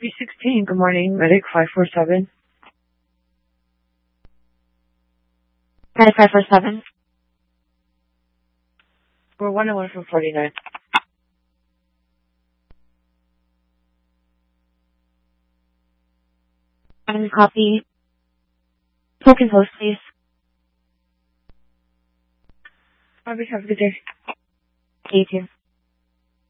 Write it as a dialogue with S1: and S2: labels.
S1: B16, good morning. Medic 547.
S2: Medic 547.
S1: We're 101 from 49.
S2: Copy. Token host, please.
S1: Have a good day.
S2: You too.